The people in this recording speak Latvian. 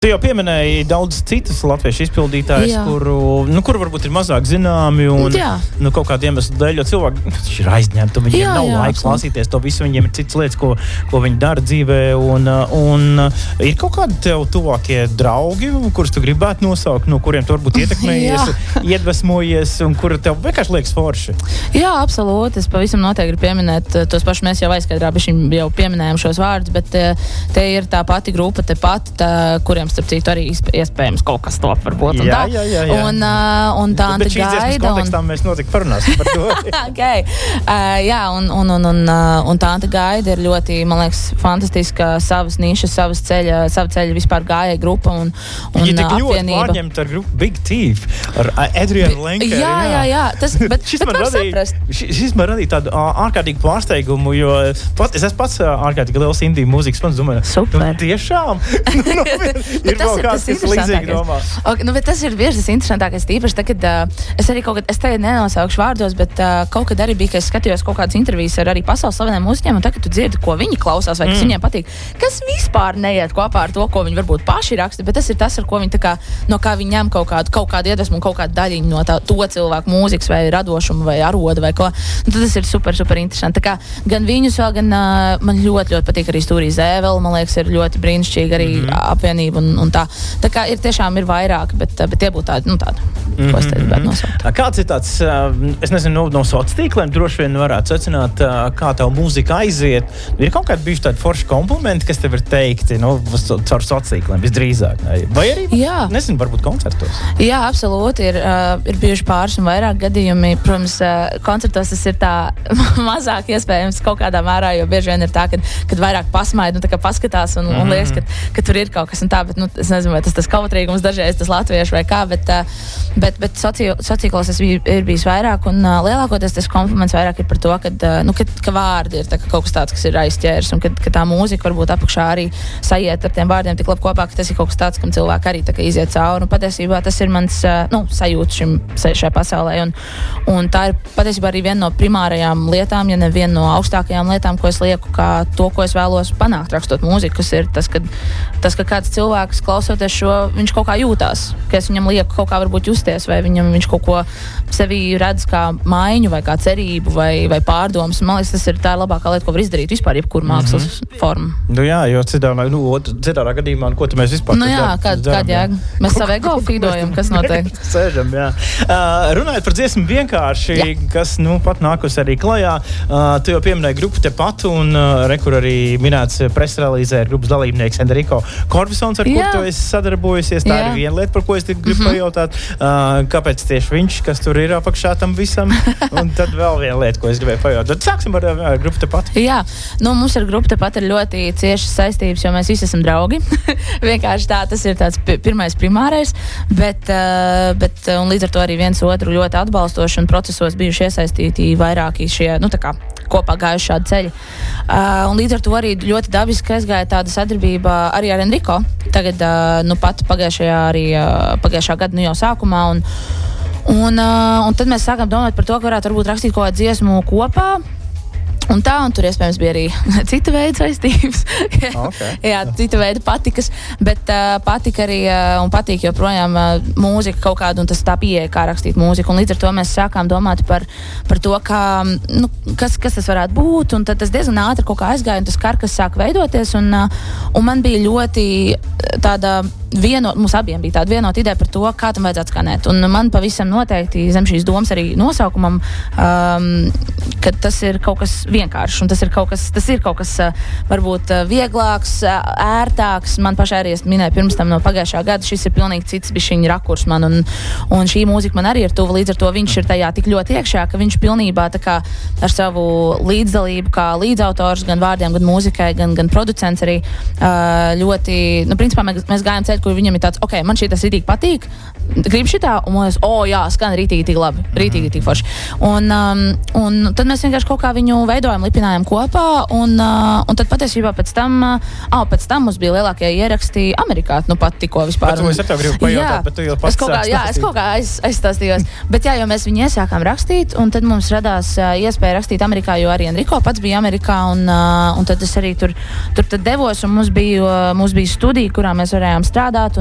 Tu jau pieminēji daudz citus latviešu izpildītājus, kur varbūt ir mazāk zināmi un kaut kādiem iemeslu dēļ, jo cilvēki ir aizņemti, viņiem nav laika klausīties to visu, viņiem ir citas lietas, ko viņi dara dzīvē, un ir kaut kādi tev tuvākie draugi, kurus tu gribētu nosaukt, no kuriem tu varbūt ietekmējies, iedvesmojies, un kuri tev vienkārši liekas forši? Jā, absolūti, es pavisam noteikti gribu pieminēt tos pašus, mēs jau aizskaidrā, jau pieminējām šos vārdus, bet te ir tā pati grupa, kuriem starp citu arī iespējams kaut kas top varbūt. Jā. Un tā bet šīs dziesmas kontekstā mēs noteikti parunāsim par to. Okay. Jā, un Tanta Gaida ir ļoti, man liekas, fantastiska savas nišas, savu ceļa vispār gājēja grupa un viņi tik ļoti pārņemta ar grupu Big Thief, ar Adrianu Lenkeru. Jā. Šis man radīja tādu ārkārtīgu pārsteigumu, jo es esmu pats ārkārtīgi liels indiju mūzikas fans, domāju, super. Tiešām? Ir vēl kāds, kas līdzīgi domā. Bet tas ir bieži tas interesantākais tīpaši, tagad es arī es tagad nenosaukšu vārdos, bet kaut kad arī bija, ka es skatījos kaut kādas intervijas ar arī pasaules slaveniem mūziķiem, un tagad tu dzirdi, ko viņi klausās, vai kas viņiem patīk, kas vispār neiet kopā ar to, ko viņi varbūt paši raksta, bet tas ir tas, ar ko viņi no kā viņi ņem kaut kādu iedvesmu un kaut kādu daļiņu no to cilvēku mūzikas vai radošumu vai arodu vai ko. Un tas ir super, super interesanti. Tā kā gan viņus vēl, gan man ļoti, ļoti patīk arī Stūrī Zēvela, man liekas, ir ļoti brīnišķīgi arī apvienība un tā. Tā kā tiešām ir vairāk, bet tie būtu tādi, ko es te gribētu nosaukt. Kāds ir tāds, es nezinu, no sociāliem tīkliem droši vien varētu secināt, kā tev mūzika aiziet? Ir kaut kādi bijuši tādi forši komplimenti, kas tev ir teikti, caur sociāliem tīkliem visdrīzāk? Vai arī, nezinu, varbūt koncertos? Jā, absolūti. Ir bijuši pāris un vairāk gadījumi. Protams, koncertos tas ir tā mazāk iespējams kaut kādā mērā, jo bieži vien ir tā, kad vairāk pasmaida un tā kā paskatās un liekas, ka tur ir kaut kas un tā, bet es nezinu, vai tas kautrīgums dažreiz tas latviešu vai kā, bet sociālos ir bijis vairāk un lielākoties tas kompliments vairāk ir par to, ka vārdi ir kaut kas tāds, kas ir aizķērs un ka tā mūzika varbūt apakšā arī sajiet ar tiem vārdiem tik labi kopā, ka tas ir kaut kas tāds, kam cilvēki arī iziet cauri. Un patiesībā tas ir mans sajūta šajā pasaulē un tā ir patiesībā arī viena no primārajām lietām, ja ne viena no augstākajām lietām, ko es lieku kā to, ko es vēlos panākt rakstot mūziku, kas ir tas, ka kāds cilvēks klausoties šo, viņš kaut kā jūtās, ka es viņam lieku kaut kā varbūt justies, vai viņš kaut ko sevī redz kā maiņu, vai kā cerību, vai pārdomas. Man liekas, tas ir tā labākā lieta, ko var izdarīt vispār jebkur mākslas forma. Jā, jo citādā gadījumā, ko tu mēs vispār kāda jēga? Mēs savu ego fīdojam, kas notiek. Sēžam, jā. Runājot par dziesmu vienkārši, kas pat nākus arī klajā, tu jau pieminēji grupu tepat, un kur arī minēts presrelīzē ar grupas dalībnieks Enrico Corvisons, ar kur tu esi sadarbojusies. Tā ir viena lieta, par ko es gribu pajautāt. Kāpēc tieši viņš, kas tur ir apakšā tam visam? Un tad vēl viena lieta, ko es gribēju pajautāt. Sāksim ar grupu tepat. Jā, mums ar grupu tepat ir ļoti ciešas saistības, jo mēs visi esam draugi. Vienkārši tas ir tāds pirmais primārais, bet un līdz ar to arī viens otru ļoti atbalstoši un procesos bijuši iesaistīti vairāki šie, kopā gājuši šādi ceļi. Un līdz ar to arī ļoti dabiski aizgāja tāda sadarbība arī ar Enrico. Tagad, pat pagājušā gada jau sākumā. Un tad mēs sākām domāt par to, ka varētu varbūt rakstīt kaut kādu dziesmu kopā. Un tur iespējams bija arī cita veida saistības. Jā, cita veida patikas, bet patika arī un patīk joprojām mūzika kaut kāda un tas tā pieeja, kā rakstīt mūziku. Un līdz ar to mēs sākām domāt par to, kas tas varētu būt. Un tad tas diezgan ātri kaut kā aizgāja un tas karkas sāk veidoties. Un man bija ļoti tāda mums abiem bija tāda vienota ideja par to, kā tam vajadzētu skanēt. Un man pavisam noteikti zem šīs domas arī nosaukumam, ka tas ir kaut kas vienkāršs, un tas ir kaut kas varbūt vieglāks, ērtāks. Man pašai arī es minēju pirms tam no pagājušā gada, šis ir pilnīgi cits bišķiņa rakurs man, un šī mūzika man arī ir tuva, līdz ar to viņš ir tajā tik ļoti iekšā, ka viņš pilnībā tā kā ar savu līdzdalību, kā līdzautors gan vārdiem, gan mūzikai, gan producents arī ļoti, principā mēs gājam ceļu, kur viņam ir tāds, man šī tas rītīgi patīk, grib šitā, un man skan rītīgi tik labi, rītīgi tik forši. Un tad mēs vienkārši kaut kā viņu veidojam veidojām, lipinājām kopā, un tad patiesībā pēc tam mums bija lielākie ieraksti Amerikā, pat tikko vispār. Bet es ar tev gribu pajautāt, bet tu jau pats sāc es kaut kā aizstāstījos. Bet jo mēs viņu iesākām rakstīt, un tad mums radās iespēja rakstīt Amerikā, jo arī Enrico pats bija Amerikā, un tad es arī tur devos, un mums bija studija, kurā mēs varējām strādāt,